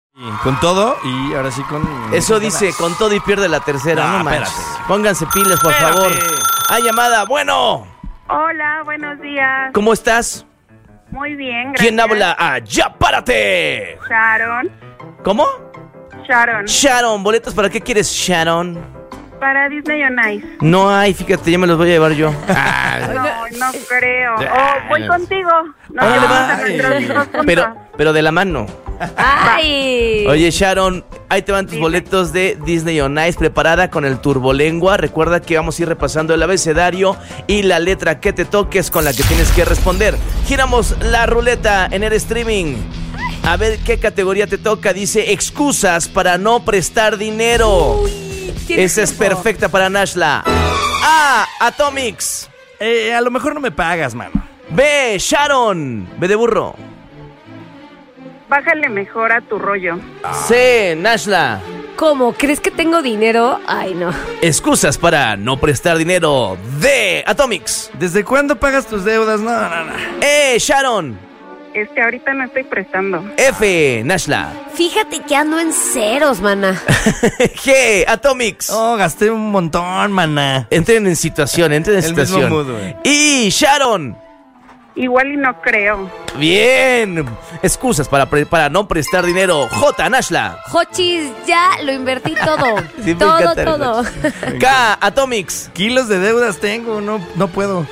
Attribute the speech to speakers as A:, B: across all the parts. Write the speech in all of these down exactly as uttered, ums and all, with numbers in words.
A: Con todo y ahora sí con...
B: Eso dice, con todo y pierde la tercera. No, no manches. Pónganse pilas, por
A: Espérate.
B: favor. Hay llamada. Bueno.
C: Hola, buenos días.
B: ¿Cómo estás?
C: Muy bien, gracias.
B: ¿Quién habla? ¡Ah, ya párate!
C: Sharon.
B: ¿Cómo?
C: Sharon.
B: Sharon. ¿Boletos para qué quieres, Sharon?
C: Para Disney on Ice.
B: No hay, fíjate, ya me los voy a llevar yo. Ah,
C: No, no creo. Oh, voy contigo. Nos
B: Órale,
C: llevamos
B: va.
C: a nuestros hijos juntos.
B: pero, pero de la mano.
D: ¡Ay!
B: Oye, Sharon, ahí te van tus boletos de Disney on Ice, preparada con el turbolengua. Recuerda que vamos a ir repasando el abecedario y la letra que te toques con la que tienes que responder. Giramos la ruleta en el streaming. A ver qué categoría te toca. Dice excusas para no prestar dinero.
D: Uy, tienes
B: Esa es
D: tiempo.
B: perfecta para Nashla. A, Atomics.
A: Eh, a lo mejor no me pagas, mano.
B: B, Sharon. B de burro.
C: Bájale mejor a tu rollo.
B: C, Nashla.
D: ¿Cómo? ¿Crees que tengo dinero? Ay, no.
B: Excusas para no prestar dinero. D, Atomics.
A: ¿Desde cuándo pagas tus deudas? No, no, no.
B: E, Sharon.
C: Este, ahorita no estoy prestando.
B: F, Nashla.
D: Fíjate que ando en ceros, mana.
B: G, Atomics.
A: Oh, gasté un montón, maná.
B: Entren en situación, entren en
A: El mismo
B: situación.
A: mood, güey.
B: Y Sharon.
C: Igual y no creo.
B: Bien. Excusas para, pre- para no prestar dinero. J, Nashla.
D: Hochis, ya lo invertí todo.
B: Sí, me
D: todo,
B: encanta el
D: todo.
B: K, Atomics.
A: Kilos de deudas tengo, no, no puedo.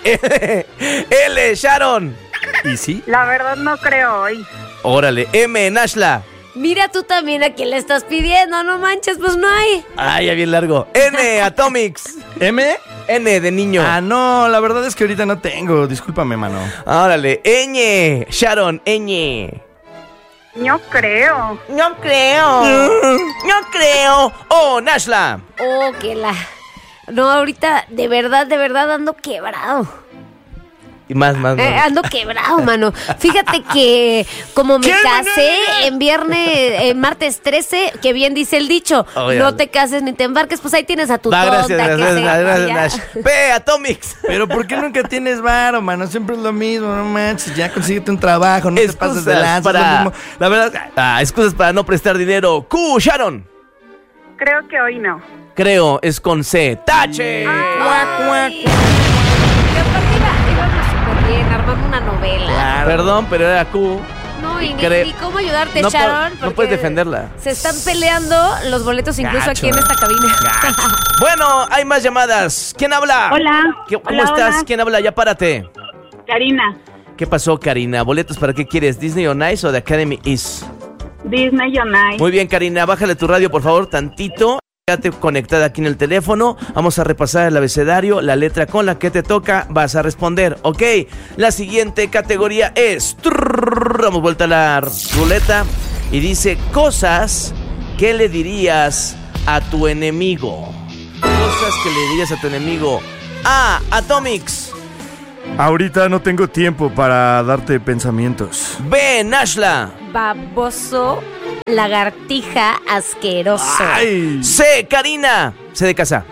B: L, Sharon.
A: ¿Y sí?
C: La verdad no creo hoy.
B: Órale. M, Nashla.
D: Mira tú también a quién le estás pidiendo, no manches, pues no hay.
B: Ay, ya bien largo. N, Atomics.
A: ¿M?
B: N de niño.
A: Ah, no, la verdad es que ahorita no tengo. Discúlpame, mano.
B: Órale. Ñ, Sharon. Ñ.
C: No creo.
B: No creo. No creo. Oh, Nashla.
D: Oh, que la... No, ahorita, de verdad, de verdad ando quebrado.
B: Y más, más,
D: Eh,
B: más.
D: ando quebrado, mano. Fíjate que como me
A: ¿Qué,
D: casé
A: mano?
D: en viernes, en martes trece, que bien dice el dicho,
B: Oh, ya.
D: no te cases ni te embarques, pues ahí tienes a tu
B: Va,
D: tonta.
B: gracias,
D: que
B: gracias,
D: se-
B: gracias,
D: ya.
B: Nash. P, Atomics.
A: Pero ¿por qué nunca tienes varo, mano? Siempre es lo mismo, no manches. Ya consíguete un trabajo, no te pases de
B: Excusas
A: lanza. es lo
B: para...
A: mismo. La verdad...
B: Ah, excusas para no prestar dinero. Q, Sharon.
C: Creo que hoy no.
B: Creo, es con C. ¡Tache!
D: Ay. Y aparte iba- íbamos súper bien, armando una novela.
A: Claro.
B: Perdón, pero era Q.
D: No, y ni,
B: Cre-
D: ni cómo ayudarte,
B: No puedo-
D: Sharon.
B: no
D: porque
B: puedes defenderla.
D: Se están peleando los boletos incluso
A: Gacho.
D: aquí en esta cabina.
B: Bueno, hay más llamadas. ¿Quién habla?
C: Hola.
B: ¿Qué- ¿Cómo
C: Hola,
B: estás?
C: hola.
B: ¿Quién habla? Ya párate.
C: Karina.
B: ¿Qué pasó, Karina? ¿Boletos para qué quieres? ¿Disney on Ice o The Academy Is?
C: Disney on Ice.
B: Muy bien, Karina. Bájale tu radio, por favor, tantito. Quédate conectada aquí en el teléfono. Vamos a repasar el abecedario. La letra con la que te toca vas a responder, ¿ok? La siguiente categoría es... Trrr, damos vuelta a la ruleta. Y dice, cosas que le dirías a tu enemigo. Cosas que le dirías a tu enemigo. A, Atomics.
A: Ahorita no tengo tiempo para darte pensamientos.
B: B, Nashla.
D: Baboso, lagartija, asqueroso.
A: ¡Ay!
B: C, Karina. C de casa.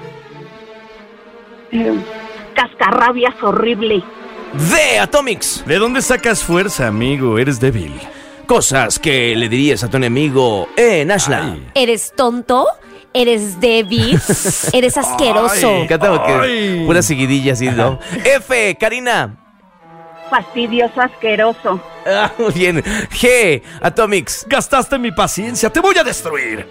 C: Eh, cascarrabias horrible.
B: D, Atomics.
A: ¿De dónde sacas fuerza, amigo? Eres débil.
B: Cosas que le dirías a tu enemigo. E, Nashla.
A: Ay.
D: ¿Eres tonto? ¿Eres débil? ¿Eres asqueroso?
B: Me encanta porque
A: Ay.
B: pura seguidilla así, ¿no? F, Karina.
C: Fastidioso, asqueroso.
B: Ah, muy bien. G, Atomics.
A: Gastaste mi paciencia, te voy a destruir.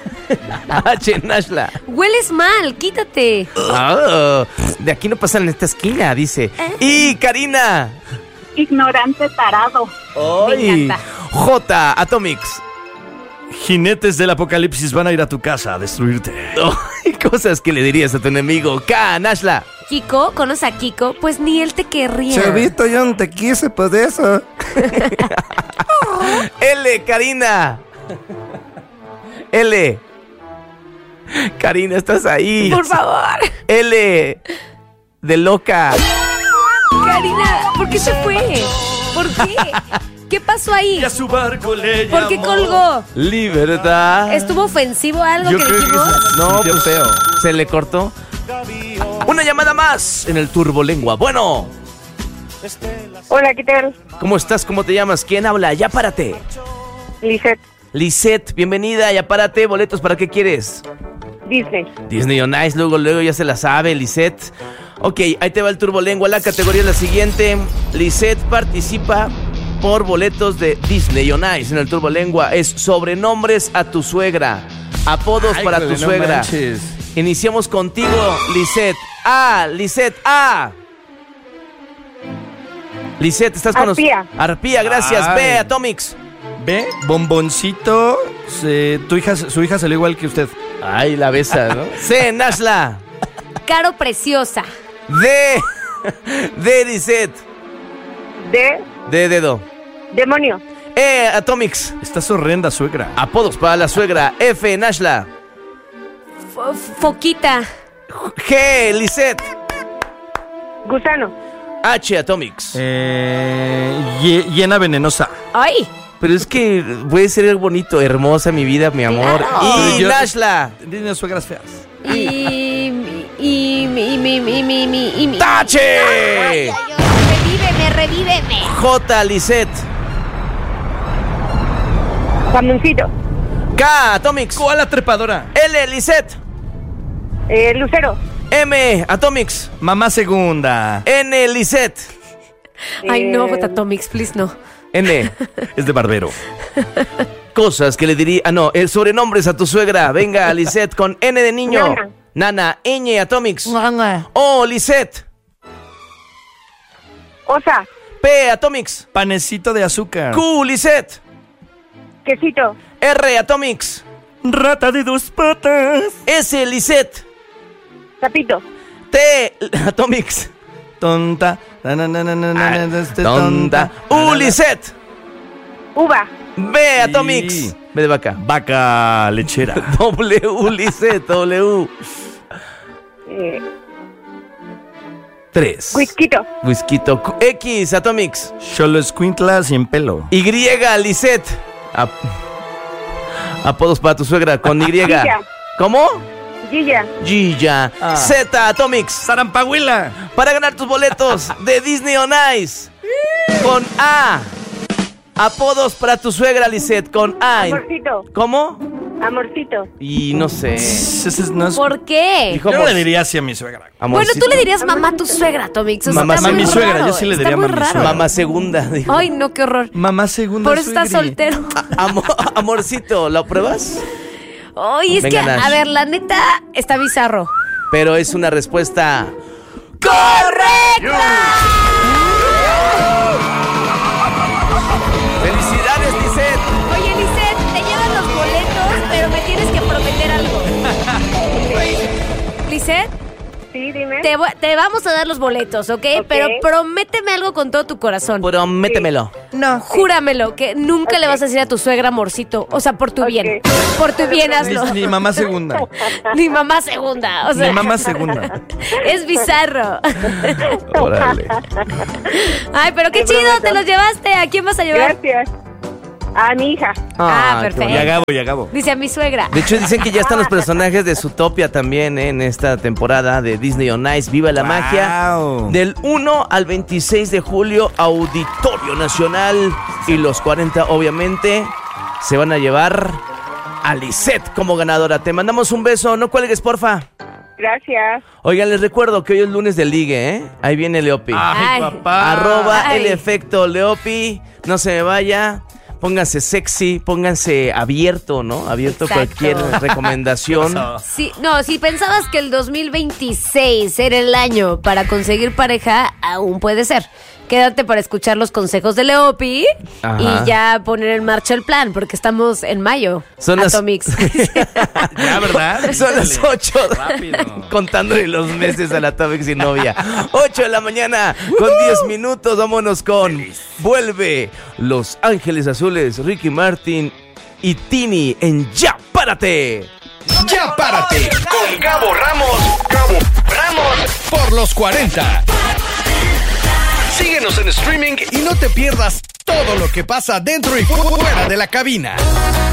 B: H, Nashla.
D: Hueles mal, quítate.
B: Ah, de aquí no pasan en esta esquina, dice. Y Karina.
C: Ignorante tarado.
D: Me encanta.
B: J, Atomics.
A: Jinetes del apocalipsis van a ir a tu casa a destruirte.
B: Ay, cosas que le dirías a tu enemigo. K, Nashla.
D: Kiko, ¿conoces a Kiko? Pues ni él te querría.
A: Chavito, yo no te quise, pues de eso.
B: L, Karina. L. Karina, estás ahí.
D: Por favor.
B: L. De loca.
D: Karina, ¿por qué se fue? ¿Por qué? ¿Qué pasó ahí?
A: Y a su barco le
D: ¿Por qué
A: llamó.
D: colgó?
B: Libertad.
D: ¿Estuvo ofensivo algo
A: Yo
D: que
A: creo que
D: dijimos?
A: se
B: No,
A: sintió
B: pues
A: feo.
B: se le cortó. Una llamada más en el Turbolengua. Bueno,
C: Hola, ¿qué tal?
B: ¿cómo estás? ¿Cómo te llamas? ¿Quién habla? Ya párate.
C: Lisette.
B: Lisette, bienvenida, ya párate, boletos, ¿para qué quieres?
C: Disney.
B: Disney on Ice, luego, luego ya se la sabe, Lisette. Ok, ahí te va el turbolengua, la categoría es la siguiente. Lisette participa por boletos de Disney on Ice en el turbolengua. Es sobrenombres a tu suegra, apodos
A: Ay,
B: para
A: güey,
B: tu
A: no
B: suegra.
A: manches.
B: Iniciamos contigo, Lisette. A, Lisette, A. Lisette, ¿estás con
C: Arpía.
B: nosotros? Arpía, gracias.
A: Ay.
B: B, Atomics.
A: Ve, bomboncito. Se, tu hija, su hija salió igual que usted.
B: Ay, la besa, ¿no? C, Nashla.
D: Caro preciosa.
B: D, D, Lisette.
C: De
B: D, dedo.
C: demonio.
B: E, Atomics.
A: Estás horrenda, suegra.
B: Apodos para la suegra. F, Nashla.
D: Fo- Foquita.
B: G, Lisette.
C: Gusano.
B: H, Atomics.
A: Eh, hie- hiena venenosa.
D: Ay.
B: Pero es que puede ser bonito, hermosa mi vida, mi amor.
D: Claro.
B: Y
A: Yo-
B: Nashla.
A: Tiene suegras feas.
D: Y. Y. Y. Mi. Mi. Mi. Mi. Mi. y mi-
B: ¡Tache!
D: Ay, ay, ay, revíveme, revíveme.
B: J, Lisette.
C: Camioncito.
B: K, Atomics.
A: Koala trepadora.
B: L, Lisette.
C: Eh, Lucero.
B: M, Atomics.
A: Mamá segunda.
B: N, Lisette.
D: Ay, no,
C: Eh,
D: Atomics, please, no.
B: N.
A: Es de barbero.
B: Cosas que le diría... Ah, no, el sobrenombres a tu suegra. Venga, Lisette, con N de niño.
C: Nana.
B: Nana. Ñ, Atomics. O, Lisette.
C: Osa.
B: P, Atomics.
A: Panecito de azúcar.
B: Q, Lisette.
C: Quesito.
B: R, Atomics.
A: Rata de dos patas.
B: S, Lisette.
C: Zapito.
B: T, Atomics.
A: Tonta. Na, na, na, na, na, na,
B: Ah,
A: na, este,
B: Tonta.
A: Na, na,
B: U,
A: na.
B: Lisette.
C: Uva.
B: B, Atomics.
A: Sí.
B: B de vaca.
A: Vaca lechera.
B: W, Lisette. W.
C: Eh,
B: Tres.
C: Whisquito.
B: Whiskito. Q- X, Atomics.
A: Cholo escuintla sin pelo.
B: Y, Lisette. Ap- Apodos para tu suegra con Y.
C: Gilla.
B: ¿Cómo?
C: Gilla.
B: Gilla.
A: Ah.
B: Z, Atomics.
A: Zarampahuila.
B: Para ganar tus boletos de Disney on Ice. Con A. Apodos para tu suegra, Lisette. Con A.
C: Amorcito.
B: ¿Cómo?
C: Amorcito.
B: Y no sé.
A: Ese es- no es-
D: ¿Por qué?
B: Dijo
A: Yo no
B: amor-
A: le diría así a mi suegra.
D: Bueno,
B: amorcito.
D: tú le dirías mamá a tu suegra, Atomics. O sea,
B: Mamá
D: está muy
A: mi suegra,
D: raro,
A: yo sí le
D: está
A: diría
D: muy
A: mami
D: raro.
A: suegra.
B: Mamá segunda, dijo.
D: Ay, no, qué horror.
A: Mamá segunda.
D: Por eso estás
A: suegri.
D: soltero.
B: Amo- amorcito, ¿lo pruebas?
D: Ay, es
B: Venga,
D: que,
B: Nash.
D: a ver, la neta está bizarro.
B: Pero es una respuesta.
D: ¡Correcto!
B: ¡Felicidades, Lisette!
D: Oye, Lisette, te llevan los boletos, pero me tienes que prometer algo. Lisette,
C: Sí, dime.
D: te, voy- te vamos a dar los boletos, ¿ok?
C: Ok.
D: Pero prométeme algo con todo tu corazón.
B: Prométemelo.
D: No, júramelo, que nunca le vas a decir a tu suegra amorcito. O sea, por tu
C: Ok.
D: bien. Por tu bien hazlo.
A: Ni, ni mamá segunda.
D: Ni mamá segunda. O sea,
A: Ni mamá segunda.
D: es bizarro.
B: Órale.
D: Ay, pero qué
C: Te
D: chido,
C: prometo.
D: te los llevaste. ¿A quién vas a llevar?
C: Gracias. A mi hija.
D: Ah,
B: qué
D: perfecto.
A: Y a Gabo, y a Gabo.
D: Dice a mi suegra.
B: De hecho, dicen que ya están los personajes de Zootopia también, ¿eh? En esta temporada de Disney on Ice. ¡Viva la magia!
A: Wow.
B: Del uno al veintiséis de julio, Auditorio Nacional. Y los cuarenta, obviamente, se van a llevar a Lisette como ganadora. Te mandamos un beso. No cuelgues, porfa.
C: Gracias.
B: Oigan, les recuerdo que hoy es lunes de ligue, ¿eh? Ahí viene Leopi.
A: Ay,
D: Ay.
A: papá.
B: Arroba
D: Ay.
B: el efecto Leopi. No se me vaya. Pónganse sexy, pónganse abierto, ¿no? Abierto a
D: Exacto.
B: cualquier recomendación.
D: Sí, no, si pensabas que el dos mil veintiséis era el año para conseguir pareja, aún puede ser. Quédate para escuchar los consejos de Leopi
B: Ajá.
D: y ya poner en marcha el plan, porque estamos en mayo.
B: Son las-
D: Atomics.
A: Ya, ¿verdad?
B: Son las ocho.
A: Rápido.
B: Contándole los meses a la Atomics y novia. ocho de la mañana con diez minutos. Vámonos con Vuelve Los Ángeles Azules, Ricky Martin y Tini en Ya Párate.
E: Ya párate con Gabo Ramos. Gabo Ramos por los cuarenta. Síguenos en streaming y no te pierdas todo lo que pasa dentro y fu- fuera de la cabina.